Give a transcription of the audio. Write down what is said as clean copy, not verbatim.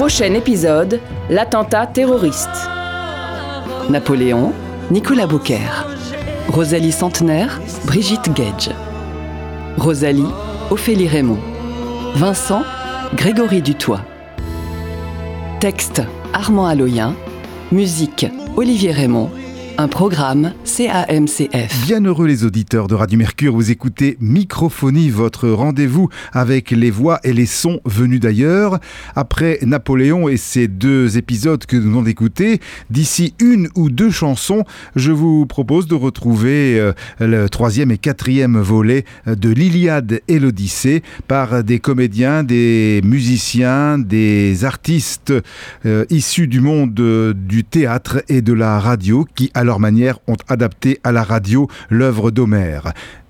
Prochain épisode, l'attentat terroriste. Napoléon, Nicolas Beaucaire. Rosalie Centenaire, Brigitte Gage. Rosalie, Ophélie Raymond. Vincent, Grégory Dutoit. Texte, Armand Aloyen. Musique, Olivier Raymond. Un programme CAMCF. Bien heureux les auditeurs de Radio Mercure, vous écoutez Microphonie, votre rendez-vous avec les voix et les sons venus d'ailleurs. Après Napoléon et ses 2 épisodes que nous venons d'écouter, d'ici 1 ou 2 chansons, je vous propose de retrouver le 3e et 4e volet de l'Iliade et l'Odyssée par des comédiens, des musiciens, des artistes issus du monde du théâtre et de la radio qui, à leur manière, ont adapté à la radio l'œuvre d'Homère.